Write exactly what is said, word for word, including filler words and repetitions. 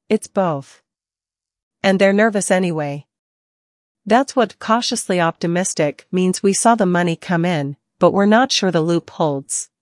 It's both. And they're nervous anyway. That's what cautiously optimistic means. We saw the money come in, but we're not sure the loop holds.